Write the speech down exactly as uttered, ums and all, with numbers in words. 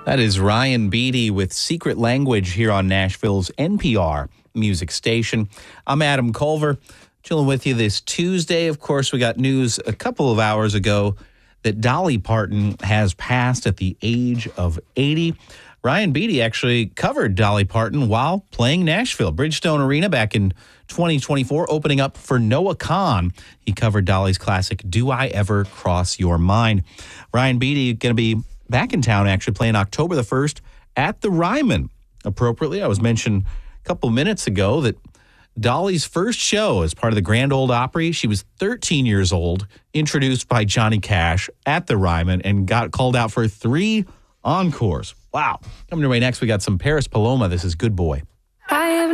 That is Ryan Beatty with Secret Language here on Nashville's N P R music station. I'm Adam Culver, chilling with you this Tuesday. Of course, we got news a couple of hours ago that Dolly Parton has passed at the age of eighty. Ryan Beatty actually covered Dolly Parton while playing Nashville. Bridgestone Arena back in twenty twenty-four, opening up for Noah Kahan. He covered Dolly's classic, Do I Ever Cross Your Mind? Ryan Beatty going to be back in town, actually, playing October the first at the Ryman. Appropriately, I was mentioned a couple minutes ago that Dolly's first show as part of the Grand Ole Opry, she was thirteen years old, introduced by Johnny Cash at the Ryman, and got called out for three encores. Wow. Coming your way next, we got some Paris Paloma. This is Good Boy. I am